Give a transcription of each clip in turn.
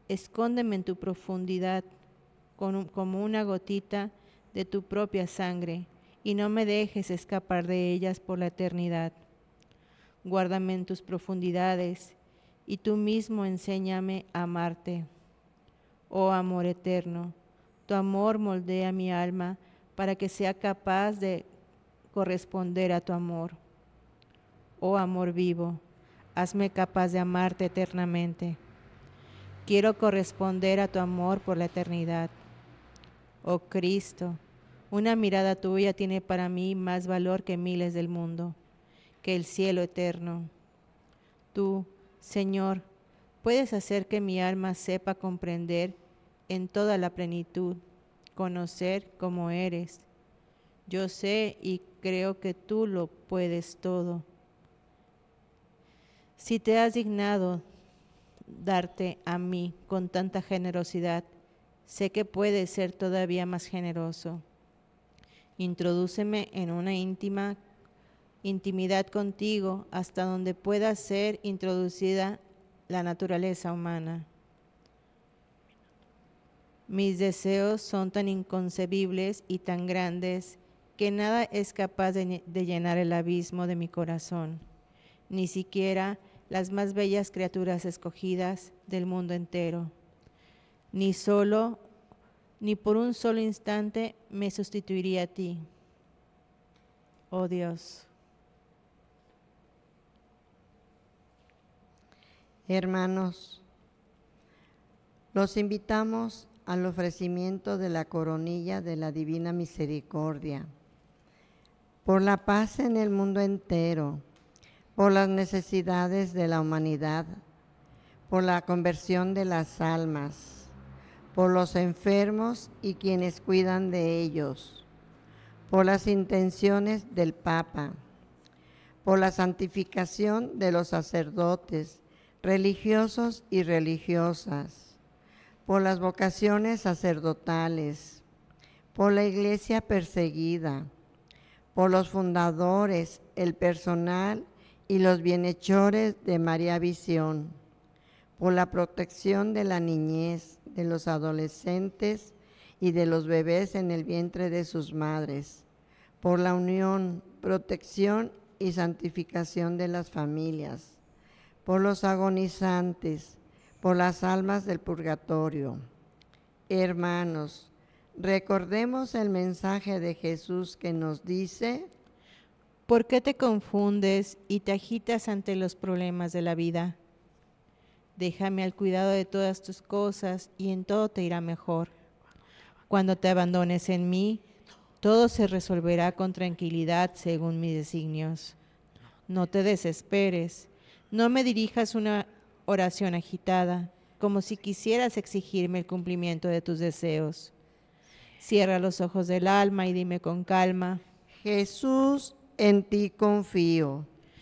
escóndeme en tu profundidad como una gotita de tu propia sangre, y no me dejes escapar de ellas por la eternidad. Guárdame en tus profundidades, y tú mismo enséñame a amarte. Oh amor eterno, tu amor moldea mi alma para que sea capaz de corresponder a tu amor. Oh amor vivo, hazme capaz de amarte eternamente. Quiero corresponder a tu amor por la eternidad. Oh Cristo, una mirada tuya tiene para mí más valor que miles del mundo, que el cielo eterno. Tú, Señor, puedes hacer que mi alma sepa comprender en toda la plenitud, conocer como eres. Yo sé y creo que tú lo puedes todo. Si te has dignado darte a mí con tanta generosidad, sé que puedes ser todavía más generoso. Introdúceme en una intimidad contigo hasta donde pueda ser introducida la naturaleza humana. Mis deseos son tan inconcebibles y tan grandes que nada es capaz de llenar el abismo de mi corazón, ni siquiera las más bellas criaturas escogidas del mundo entero. Ni por un solo instante me sustituiría a ti, oh Dios. Hermanos, los invitamos al ofrecimiento de la coronilla de la Divina Misericordia, por la paz en el mundo entero, por las necesidades de la humanidad, por la conversión de las almas, por los enfermos y quienes cuidan de ellos, por las intenciones del Papa, por la santificación de los sacerdotes, religiosos y religiosas, por las vocaciones sacerdotales, por la iglesia perseguida, por los fundadores, el personal y los bienhechores de María Visión, por la protección de la niñez, de los adolescentes y de los bebés en el vientre de sus madres, por la unión, protección y santificación de las familias, por los agonizantes, por las almas del purgatorio. Hermanos, recordemos el mensaje de Jesús que nos dice: ¿por qué te confundes y te agitas ante los problemas de la vida? Déjame al cuidado de todas tus cosas y en todo te irá mejor. Cuando te abandones en mí, todo se resolverá con tranquilidad según mis designios. No te desesperes, no me dirijas una oración agitada, como si quisieras exigirme el cumplimiento de tus deseos. Cierra los ojos del alma y dime con calma: Jesús, en ti confío.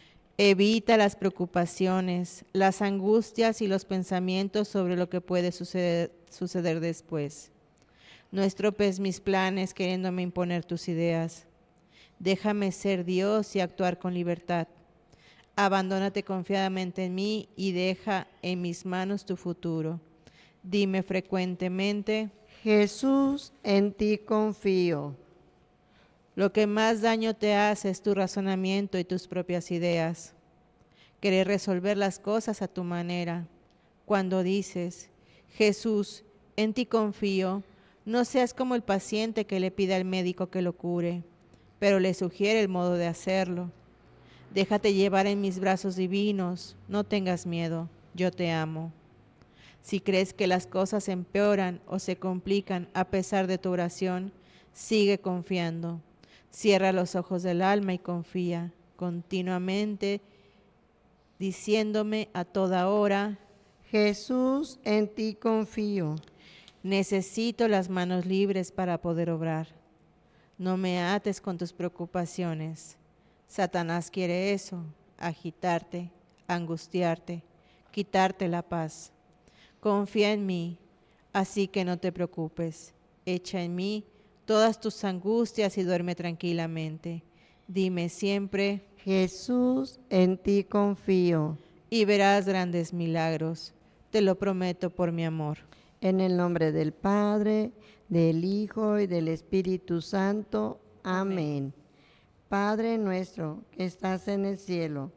Evita las preocupaciones, las angustias y los pensamientos sobre lo que puede suceder después. No estropees mis planes queriéndome imponer tus ideas. Déjame ser Dios y actuar con libertad. Abandónate confiadamente en mí y deja en mis manos tu futuro. Dime frecuentemente: Jesús, en ti confío. lo que más daño te hace es tu razonamiento y tus propias ideas. Querer resolver las cosas a tu manera. Cuando dices: Jesús, en ti confío, no seas como el paciente que le pide al médico que lo cure, pero le sugiere el modo de hacerlo. Déjate llevar en mis brazos divinos, no tengas miedo, yo te amo. Si crees que las cosas empeoran o se complican a pesar de tu oración, sigue confiando. Cierra los ojos del alma y confía continuamente, diciéndome a toda hora: Jesús, en ti confío. necesito las manos libres para poder obrar. No me ates con tus preocupaciones. Satanás quiere eso: agitarte, angustiarte, quitarte la paz. Confía en mí, así que no te preocupes. Echa en mí todas tus angustias y duerme tranquilamente. Dime siempre: Jesús, en ti confío. y verás grandes milagros. te lo prometo por mi amor. En el nombre del Padre, del Hijo y del Espíritu Santo. Amén. Padre nuestro que estás en el cielo,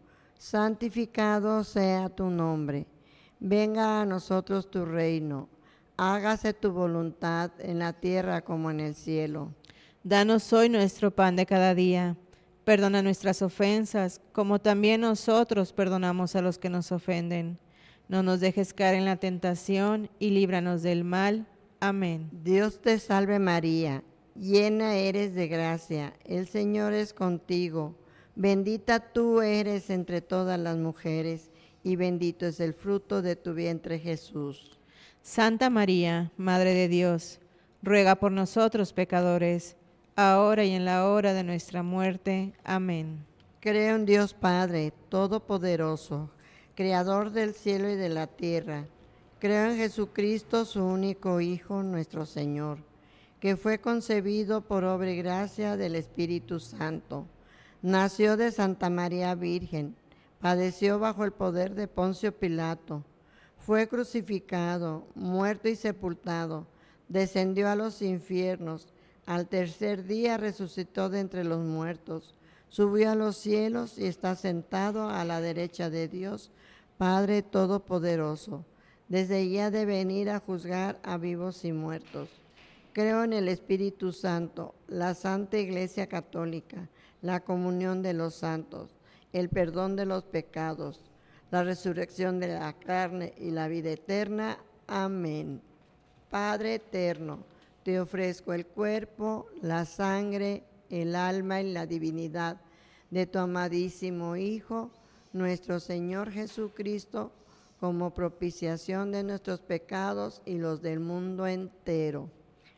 santificado sea tu nombre. Venga a nosotros tu reino. Hágase tu voluntad en la tierra como en el cielo. Danos hoy nuestro pan de cada día. Perdona nuestras ofensas, como también nosotros perdonamos a los que nos ofenden. No nos dejes caer en la tentación y líbranos del mal. Amén. Dios te salve María, llena eres de gracia, el Señor es contigo. Bendita tú eres entre todas las mujeres, y bendito es el fruto de tu vientre Jesús. Santa María, Madre de Dios, ruega por nosotros pecadores, ahora y en la hora de nuestra muerte. Amén. Creo en Dios Padre, Todopoderoso, Creador del cielo y de la tierra. Creo en Jesucristo, su único Hijo, nuestro Señor, que fue concebido por obra y gracia del Espíritu Santo. Nació de Santa María Virgen, padeció bajo el poder de Poncio Pilato, fue crucificado, muerto y sepultado, descendió a los infiernos, al tercer día resucitó de entre los muertos, subió a los cielos y está sentado a la derecha de Dios, Padre Todopoderoso. Desde allí ha de venir a juzgar a vivos y muertos. Creo en el Espíritu Santo, la Santa Iglesia Católica, la comunión de los santos, el perdón de los pecados, la resurrección de la carne y la vida eterna. Amén. Padre eterno, te ofrezco el cuerpo, la sangre, el alma y la divinidad de tu amadísimo Hijo, nuestro Señor Jesucristo, como propiciación de nuestros pecados y los del mundo entero.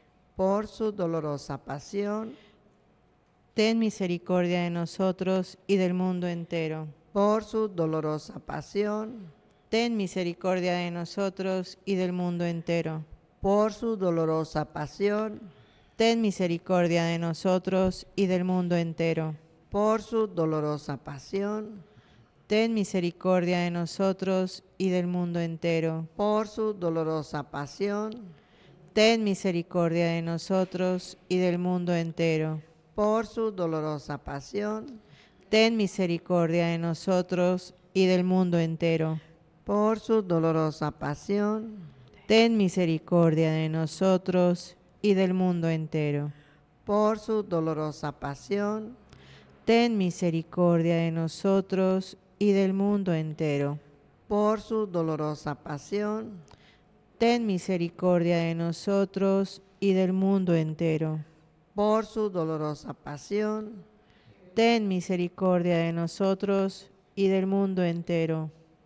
Por su dolorosa pasión, ten misericordia de nosotros y del mundo entero. por su dolorosa pasión, Ten misericordia de nosotros y del mundo entero. por su dolorosa pasión, Ten misericordia de nosotros y del mundo entero. por su dolorosa pasión, Ten misericordia de nosotros y del mundo entero. por su dolorosa pasión, Ten misericordia de nosotros y del mundo entero. por su dolorosa pasión, Ten misericordia de nosotros y del mundo entero. por su dolorosa pasión, Ten misericordia de nosotros y del mundo entero. por su dolorosa pasión, Ten misericordia de nosotros y del mundo entero. por su dolorosa pasión, Ten misericordia de nosotros y del mundo entero. por su dolorosa pasión, Ten misericordia de nosotros y del mundo entero.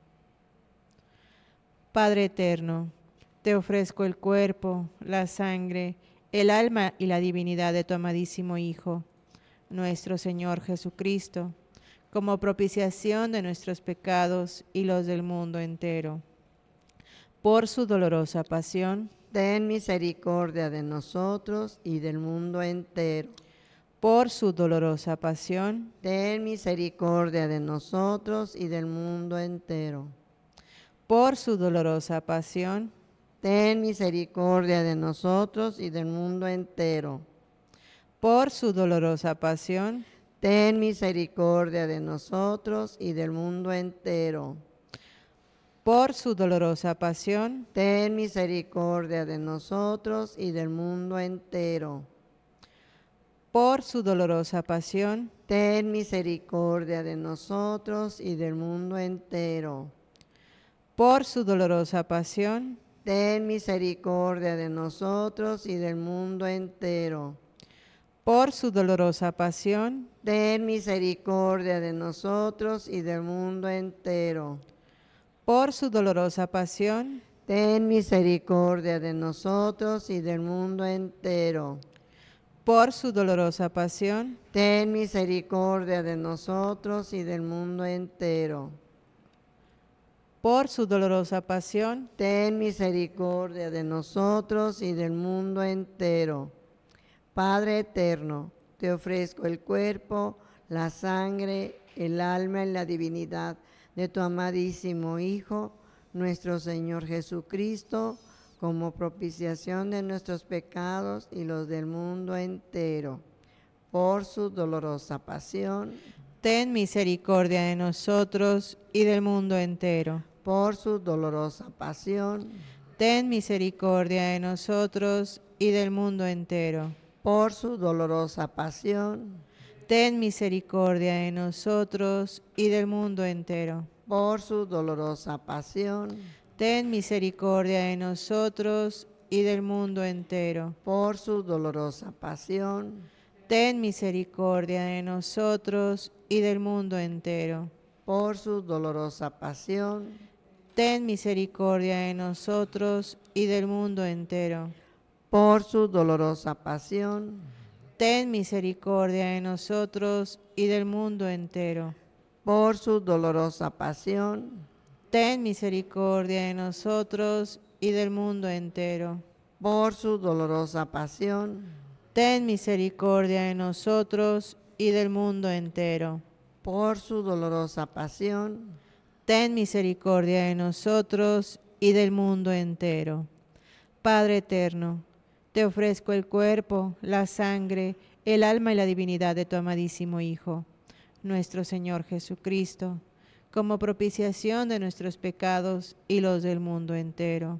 Padre eterno, te ofrezco el cuerpo, la sangre, el alma y la divinidad de tu amadísimo Hijo, nuestro Señor Jesucristo, como propiciación de nuestros pecados y los del mundo entero. Por su dolorosa pasión, ten misericordia de nosotros y del mundo entero. por su dolorosa pasión, Ten misericordia de nosotros y del mundo entero. por su dolorosa pasión, Ten misericordia de nosotros y del mundo entero. por su dolorosa pasión, Ten misericordia de nosotros y del mundo entero. por su dolorosa pasión, Ten misericordia de nosotros y del mundo entero. por su dolorosa pasión, Ten misericordia de nosotros y del mundo entero. por su dolorosa pasión, Ten misericordia de nosotros y del mundo entero. por su dolorosa pasión, Ten misericordia de nosotros y del mundo entero. por su dolorosa pasión, Ten misericordia de nosotros y del mundo entero. por su dolorosa pasión, Ten misericordia de nosotros y del mundo entero. por su dolorosa pasión, Ten misericordia de nosotros y del mundo entero. Padre eterno, te ofrezco el cuerpo, la sangre, el alma y la divinidad de tu amadísimo Hijo, nuestro Señor Jesucristo, como propiciación de nuestros pecados y los del mundo entero. Por su dolorosa pasión, ten misericordia de nosotros y del mundo entero. por su dolorosa pasión, Ten misericordia de nosotros y del mundo entero. por su dolorosa pasión, Ten misericordia de nosotros y del mundo entero. por su dolorosa pasión, Ten misericordia de nosotros y del mundo entero. por su dolorosa pasión, Ten misericordia de nosotros y del mundo entero. por su dolorosa pasión, Ten misericordia de nosotros y del mundo entero. por su dolorosa pasión, Ten misericordia de nosotros y del mundo entero. por su dolorosa pasión, Ten misericordia de nosotros y del mundo entero. por su dolorosa pasión, Ten misericordia de nosotros y del mundo entero. por su dolorosa pasión, Ten misericordia de nosotros y del mundo entero. Padre eterno, te ofrezco el cuerpo, la sangre, el alma y la divinidad de tu amadísimo Hijo, nuestro Señor Jesucristo, como propiciación de nuestros pecados y los del mundo entero.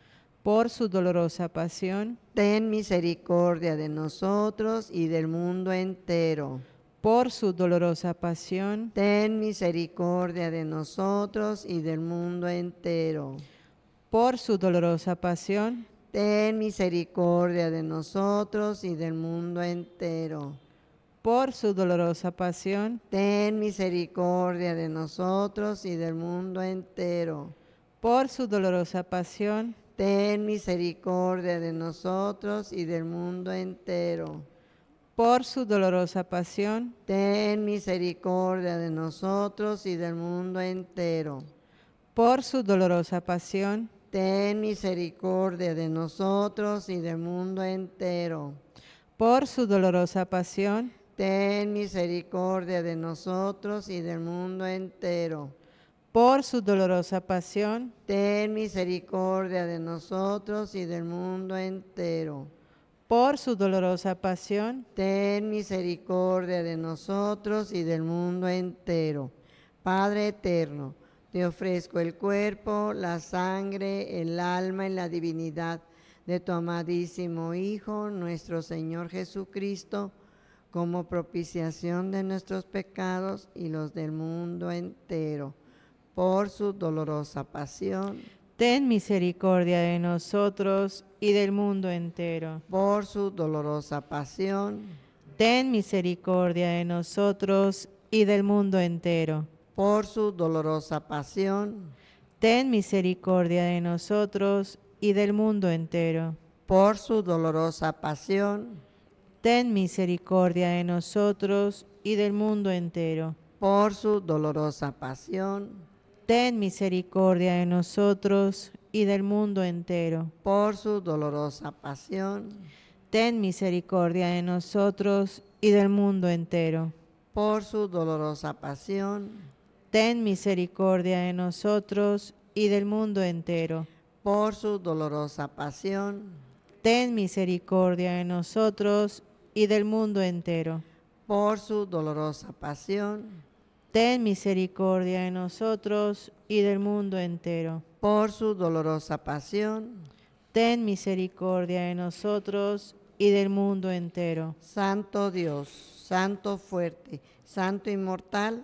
Por su dolorosa pasión, ten misericordia de nosotros y del mundo entero. por su dolorosa pasión, Ten misericordia de nosotros y del mundo entero. por su dolorosa pasión, Ten misericordia de nosotros y del mundo entero. por su dolorosa pasión, Ten misericordia de nosotros y del mundo entero. por su dolorosa pasión, Ten misericordia de nosotros y del mundo entero. por su dolorosa pasión, Ten misericordia de nosotros y del mundo entero. por su dolorosa pasión, Ten misericordia de nosotros y del mundo entero. por su dolorosa pasión, Ten misericordia de nosotros y del mundo entero. por su dolorosa pasión, Ten misericordia de nosotros y del mundo entero. por su dolorosa pasión, Ten misericordia de nosotros y del mundo entero. Padre eterno, te ofrezco el cuerpo, la sangre, el alma y la divinidad de tu amadísimo Hijo, nuestro Señor Jesucristo, como propiciación de nuestros pecados y los del mundo entero. Por su dolorosa pasión, ten misericordia de nosotros y del mundo entero. por su dolorosa pasión, Ten misericordia de nosotros y del mundo entero. por su dolorosa pasión, Ten misericordia de nosotros y del mundo entero. por su dolorosa pasión, Ten misericordia de nosotros y del mundo entero. por su dolorosa pasión, Ten misericordia de nosotros y del mundo entero. por su dolorosa pasión, Ten misericordia de nosotros y del mundo entero. por su dolorosa pasión, Ten misericordia de nosotros y del mundo entero. por su dolorosa pasión, Ten misericordia de nosotros y del mundo entero. por su dolorosa pasión, Ten misericordia de nosotros y del mundo entero. por su dolorosa pasión. Ten misericordia de nosotros y del mundo entero. Santo Dios, Santo fuerte, Santo inmortal,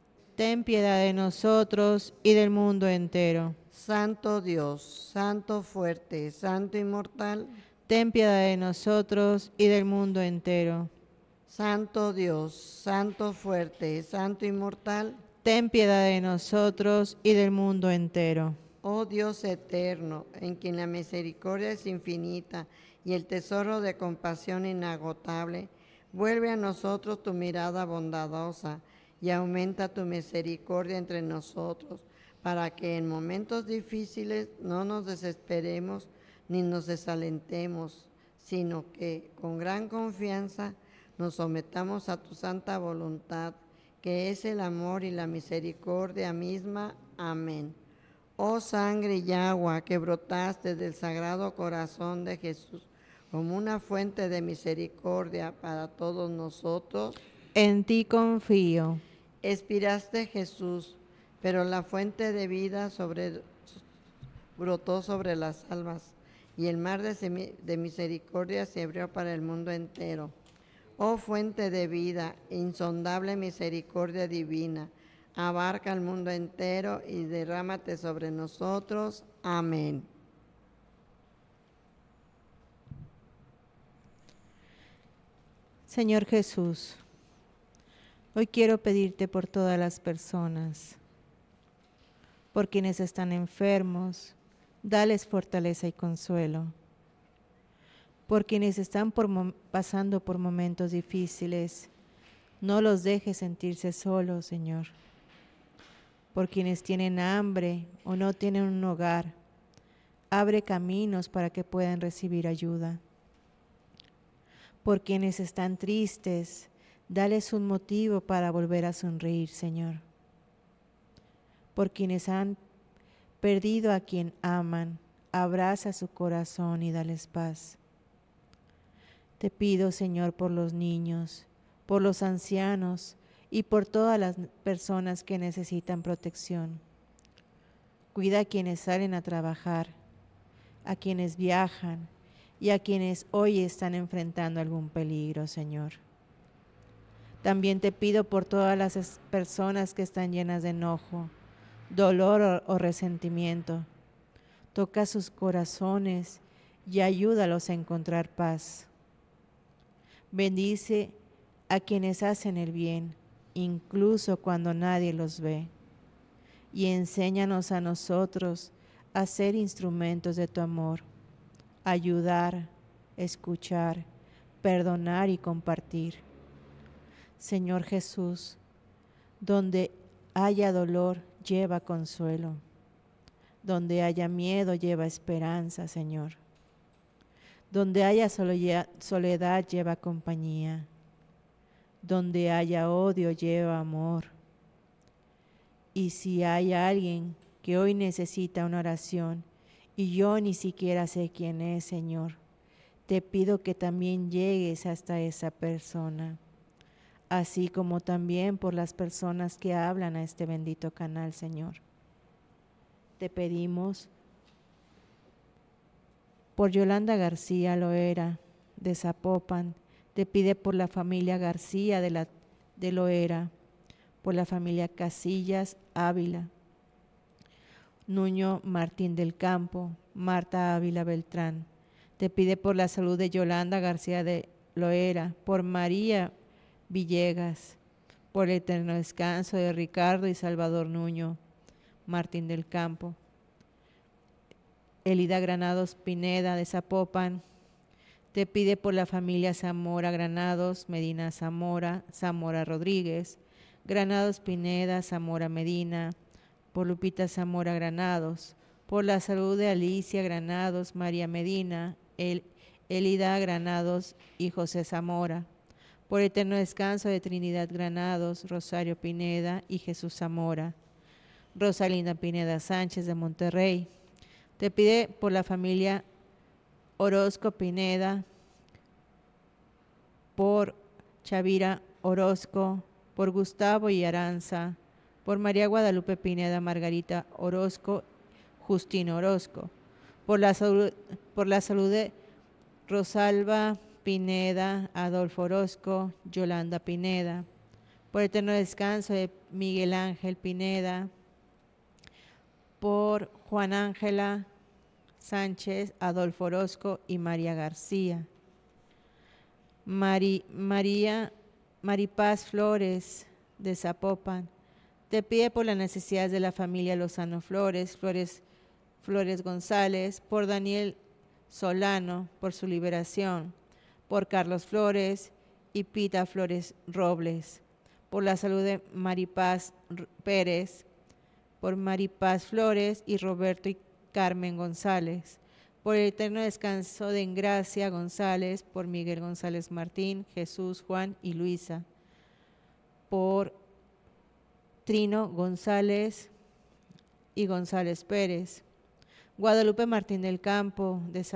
Ten piedad de nosotros y del mundo entero. Santo Dios, Santo fuerte, Santo inmortal, Ten piedad de nosotros y del mundo entero. Santo Dios, Santo fuerte, Santo inmortal, Ten piedad de nosotros y del mundo entero. oh Dios eterno, en quien la misericordia es infinita y el tesoro de compasión inagotable, vuelve a nosotros tu mirada bondadosa y aumenta tu misericordia entre nosotros, para que en momentos difíciles no nos desesperemos ni nos desalentemos, sino que con gran confianza nos sometamos a tu santa voluntad, que es el amor y la misericordia misma. Amén. Oh sangre y agua que brotaste del Sagrado Corazón de Jesús como una fuente de misericordia para todos nosotros, En ti confío. expiraste Jesús, pero la fuente de vida brotó sobre las almas y el mar de misericordia se abrió para el mundo entero. Oh fuente de vida, insondable misericordia divina, abarca el mundo entero y derrámate sobre nosotros. Amén. Señor Jesús, hoy quiero pedirte por todas las personas, por quienes están enfermos, dales fortaleza y consuelo. Por quienes están pasando por momentos difíciles, no los dejes sentirse solos, Señor. Por quienes tienen hambre o no tienen un hogar, abre caminos para que puedan recibir ayuda. Por quienes están tristes, dales un motivo para volver a sonreír, Señor. Por quienes han perdido a quien aman, abraza su corazón y dales paz. Te pido, Señor, por los niños, por los ancianos y por todas las personas que necesitan protección. Cuida a quienes salen a trabajar, a quienes viajan y a quienes hoy están enfrentando algún peligro, Señor. También te pido por todas las personas que están llenas de enojo, dolor o resentimiento. Toca sus corazones y ayúdalos a encontrar paz. Bendice a quienes hacen el bien, incluso cuando nadie los ve. Y enséñanos a nosotros a ser instrumentos de tu amor, ayudar, escuchar, perdonar y compartir. Señor Jesús, donde haya dolor, lleva consuelo. Donde haya miedo, lleva esperanza, Señor. Donde haya soledad, lleva compañía. Donde haya odio, lleva amor. Y si hay alguien que hoy necesita una oración y yo ni siquiera sé quién es, Señor, te pido que también llegues hasta esa persona, así como también por las personas que hablan a este bendito canal, Señor. Te pedimos por Yolanda García Loera, de Zapopan. Te pide por la familia García de Loera, por la familia Casillas Ávila, Nuño Martín del Campo, Marta Ávila Beltrán. Te pide por la salud de Yolanda García de Loera, por María Villegas, por el eterno descanso de Ricardo y Salvador Nuño Martín del Campo. Elida Granados Pineda de Zapopan, te pide por la familia Zamora Granados, Medina Zamora, Zamora Rodríguez, Granados Pineda, Zamora Medina, por Lupita Zamora Granados, por la salud de Alicia Granados, María Medina, Elida Granados y José Zamora, por el eterno descanso de Trinidad Granados, Rosario Pineda y Jesús Zamora, Rosalinda Pineda Sánchez de Monterrey. Te pide por la familia Orozco Pineda, por Chavira Orozco, por Gustavo y Aranza, por María Guadalupe Pineda, Margarita Orozco, Justino Orozco, por la salud de Rosalba Pineda, Adolfo Orozco, Yolanda Pineda, por el eterno descanso de Miguel Ángel Pineda, por Juan Ángela Sánchez, Adolfo Orozco y María García. Maripaz Flores de Zapopan, te pide por las necesidades de la familia Lozano Flores González, por Daniel Solano, por su liberación, por Carlos Flores y Pita Flores Robles, por la salud de Maripaz Pérez, por Maripaz Flores y Roberto y Carmen González, por el eterno descanso de Engracia González, por Miguel González Martín, Jesús, Juan y Luisa, por Trino González, y González Pérez. Guadalupe Martín del Campo, de